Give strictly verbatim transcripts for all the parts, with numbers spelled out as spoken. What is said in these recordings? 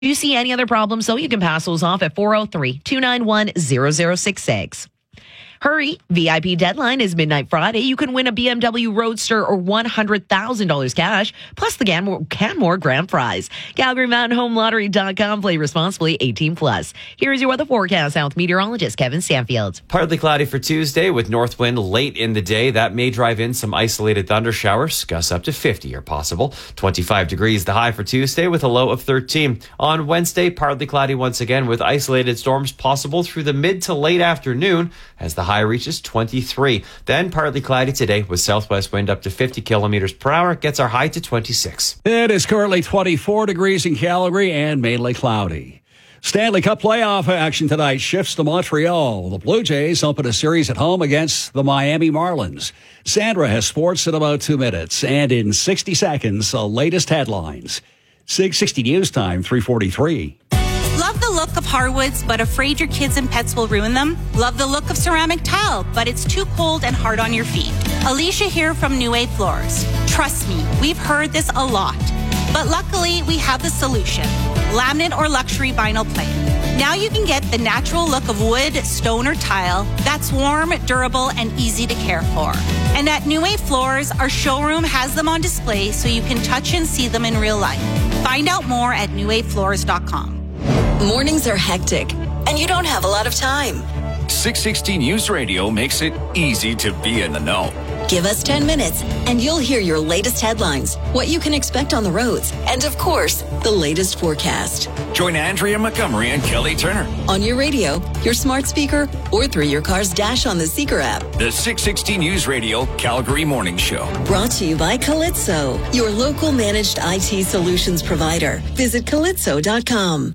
you see any other problems, so you can pass those off at four oh three, two nine one, zero zero six six. Hurry, V I P deadline is midnight Friday. You can win a B M W Roadster or one hundred thousand dollars cash, plus the Canmore, Canmore Grand Prize. Calgary Mountain Home Lottery dot com. Play responsibly, eighteen plus. Here is your weather forecast. South meteorologist Kevin Stanfield. Partly cloudy for Tuesday with north wind late in the day. That may drive in some isolated thunder showers. Gusts up to fifty are possible. twenty-five degrees the high for Tuesday with a low of thirteen. On Wednesday, partly cloudy once again with isolated storms possible through the mid to late afternoon as the high reaches twenty-three. Then partly cloudy today with southwest wind up to fifty kilometers per hour. Gets our high to twenty-six. It is currently twenty-four degrees in Calgary and mainly cloudy. Stanley Cup playoff action tonight shifts to Montreal. The Blue Jays open a series at home against the Miami Marlins. Sandra has sports in about two minutes. And in sixty seconds, the latest headlines. six sixty News Time, three forty-three. Love the look of hardwoods, but afraid your kids and pets will ruin them? Love the look of ceramic tile, but it's too cold and hard on your feet? Alicia here from New Wave Floors. Trust me, we've heard this a lot. But luckily, we have the solution. Laminate or luxury vinyl plank. Now you can get the natural look of wood, stone, or tile that's warm, durable, and easy to care for. And at New Wave Floors, our showroom has them on display so you can touch and see them in real life. Find out more at new wave floors dot com. Mornings are hectic, and you don't have a lot of time. six sixty News Radio makes it easy to be in the know. Give us ten minutes, and you'll hear your latest headlines, what you can expect on the roads, and of course, the latest forecast. Join Andrea Montgomery and Kelly Turner on your radio, your smart speaker, or through your car's dash on the Seeker app. The six sixty News Radio Calgary Morning Show. Brought to you by Calypso, your local managed I T solutions provider. Visit calypso dot com.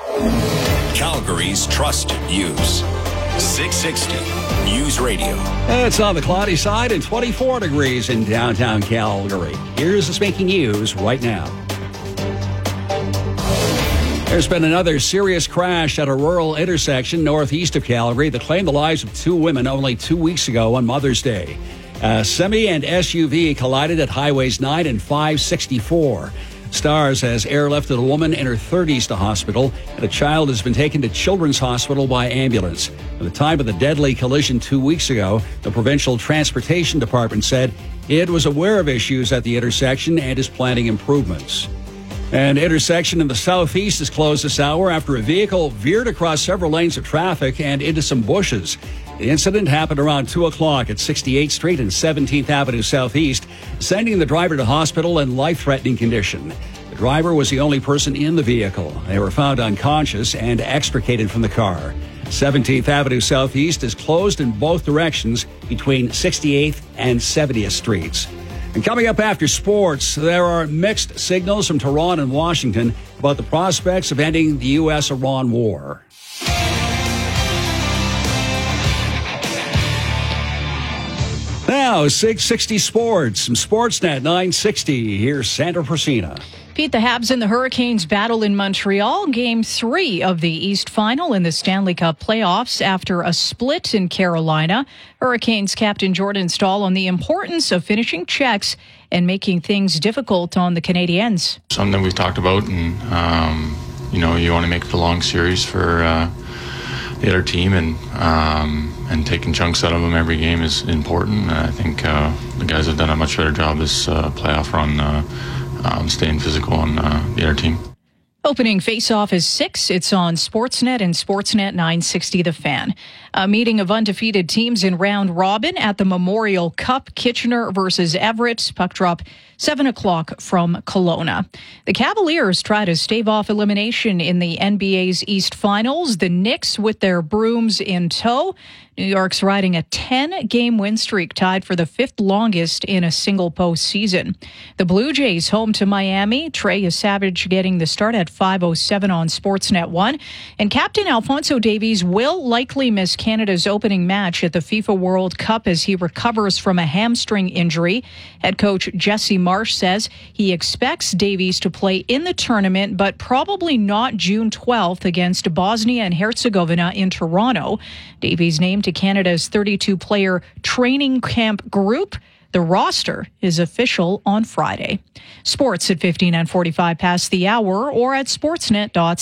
Calgary's trusted news. six sixty News Radio. It's on the cloudy side and twenty-four degrees in downtown Calgary. Here's the making news right now. There's been another serious crash at a rural intersection northeast of Calgary that claimed the lives of two women only two weeks ago on Mother's Day. A semi and S U V collided at highways nine and five sixty-four. Stars has airlifted a woman in her thirties to hospital, and a child has been taken to Children's Hospital by ambulance. At the time of the deadly collision two weeks ago, the Provincial Transportation Department said it was aware of issues at the intersection and is planning improvements. An intersection in the southeast is closed this hour after a vehicle veered across several lanes of traffic and into some bushes. The incident happened around two o'clock at sixty-eighth Street and seventeenth Avenue Southeast, sending the driver to hospital in life-threatening condition. The driver was the only person in the vehicle. They were found unconscious and extricated from the car. seventeenth Avenue Southeast is closed in both directions between sixty-eighth and seventieth Streets. And coming up after sports, there are mixed signals from Tehran and Washington about the prospects of ending the U S Iran war. Now, six sixty Sports, some Sportsnet nine sixty. Here's Sandra Persina. Pete, the Habs and the Hurricanes battle in Montreal. Game three of the East Final in the Stanley Cup playoffs after a split in Carolina. Hurricanes captain Jordan Staal on the importance of finishing checks and making things difficult on the Canadiens. Something we've talked about, and, um, you know, you want to make the long series for uh, the other team, and um, and taking chunks out of them every game is important. And I think uh, the guys have done a much better job this uh, playoff run, uh, um, staying physical on uh, the other team. Opening face-off is six. It's on Sportsnet and Sportsnet nine sixty The Fan. A meeting of undefeated teams in round robin at the Memorial Cup. Kitchener versus Everett. Puck drop seven o'clock from Kelowna. The Cavaliers try to stave off elimination in the N B A's East Finals. The Knicks with their brooms in tow. New York's riding a ten-game win streak, tied for the fifth longest in a single postseason. The Blue Jays home to Miami. Trey Savage getting the start at five oh seven on Sportsnet one. And Captain Alphonso Davies will likely miss Canada's opening match at the FIFA World Cup as he recovers from a hamstring injury. Head coach Jesse Marsh says he expects Davies to play in the tournament, but probably not June twelfth against Bosnia and Herzegovina in Toronto. Davies named to Canada's thirty-two player training camp group. The roster is official on Friday. Sports at fifteen and forty-five past the hour or at sportsnet dot